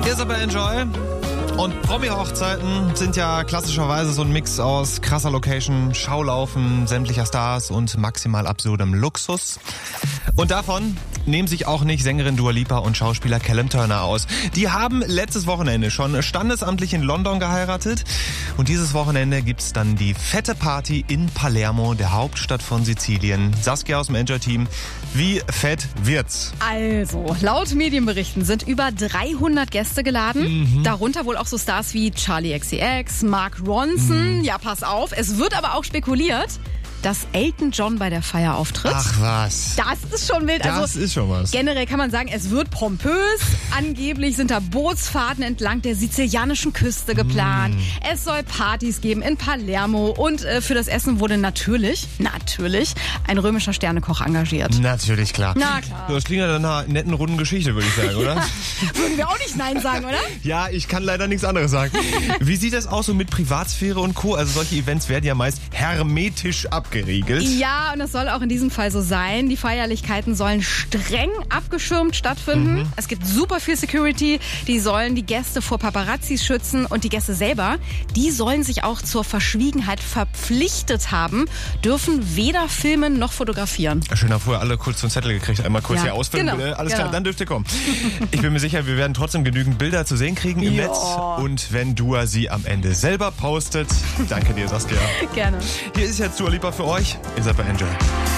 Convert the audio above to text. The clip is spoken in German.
Hier ist aber Enjoy. Und Promi-Hochzeiten sind ja klassischerweise so ein Mix aus krasser Location, Schaulaufen sämtlicher Stars und maximal absurdem Luxus. Und davon nehmen sich auch nicht Sängerin Dua Lipa und Schauspieler Callum Turner aus. Die haben letztes Wochenende schon standesamtlich in London geheiratet. Und dieses Wochenende gibt's dann die fette Party in Palermo, der Hauptstadt von Sizilien. Saskia aus dem Enjoy-Team, wie fett wird's? Also, laut Medienberichten sind über 300 Gäste geladen. Darunter wohl auch so Stars wie Charli XCX, Mark Ronson. Ja, pass auf. Es wird aber auch spekuliert, dass Elton John bei der Feier auftritt. Ach was. Das ist schon wild. Das ist schon was. Generell kann man sagen, es wird pompös. Angeblich sind da Bootsfahrten entlang der sizilianischen Küste geplant. Es soll Partys geben in Palermo. Und für das Essen wurde natürlich ein römischer Sternekoch engagiert. Natürlich, klar. Na klar. Das klingt ja nach einer netten, runden Geschichte, würde ich sagen, oder? Würden wir auch nicht Nein sagen, oder? Ja, ich kann leider nichts anderes sagen. Wie sieht das aus so mit Privatsphäre und Co.? Also solche Events werden ja meist hermetisch abgeriegelt. Ja, und das soll auch in diesem Fall so sein. Die Feierlichkeiten sollen streng abgeschirmt stattfinden. Es gibt super viel Security. Die sollen die Gäste vor Paparazzis schützen. Und die Gäste selber, die sollen sich auch zur Verschwiegenheit verpflichtet haben, dürfen weder filmen noch fotografieren. Schön, haben vorher alle kurz so einen Zettel gekriegt. Einmal kurz Ja, hier ausfüllen, genau, bitte. Alles genau. klar, dann dürft ihr kommen. Ich bin mir sicher, wir werden trotzdem genügend Bilder zu sehen kriegen im Ja. Netz. Und wenn Dua sie am Ende selber postet, danke dir, Saskia. Gerne. Hier ist jetzt Dua Lipa für euch. Ihr seid bei Enjoy.